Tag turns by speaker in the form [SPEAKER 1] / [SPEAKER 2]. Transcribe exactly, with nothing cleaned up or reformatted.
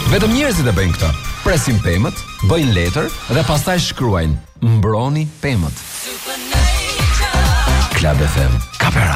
[SPEAKER 1] Vetëm njerëzit e bëjnë këtë. Presin pemët, bëjnë letër dhe pastaj shkruajnë: mbroni pemët. Club F M. Kapera.